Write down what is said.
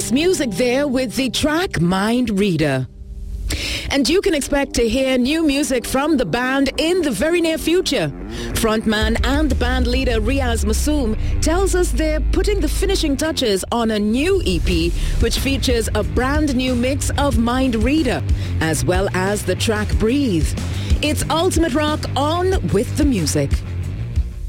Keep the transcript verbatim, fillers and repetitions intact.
Nice music there with the track Mind Reader. And you can expect to hear new music from the band in the very near future. Frontman and band leader Riaz Masoom tells us they're putting the finishing touches on a new E P which features a brand new mix of Mind Reader as well as the track Breathe. It's Ultimate Rock on with the music.